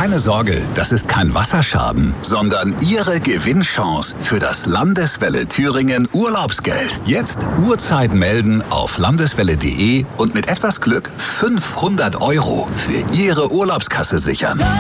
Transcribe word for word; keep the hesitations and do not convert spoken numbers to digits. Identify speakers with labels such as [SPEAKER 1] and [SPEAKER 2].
[SPEAKER 1] Keine Sorge, das ist kein Wasserschaden, sondern Ihre Gewinnchance für das Landeswelle Thüringen Urlaubsgeld. Jetzt Uhrzeit melden auf landeswelle punkt de und mit etwas Glück fünfhundert Euro für Ihre Urlaubskasse sichern.